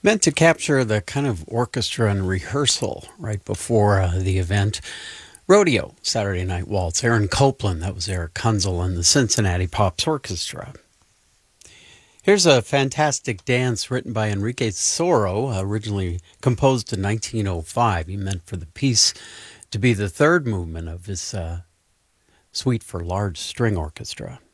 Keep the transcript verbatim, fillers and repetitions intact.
Meant to capture the kind of orchestra and rehearsal right before uh, the event. Rodeo, Saturday Night Waltz. Aaron Copland, that was Eric Kunzel and the Cincinnati Pops Orchestra. Here's a fantastic dance written by Enrique Soro, originally composed in nineteen oh five. He meant for the piece to be the third movement of his uh, Suite for Large String Orchestra.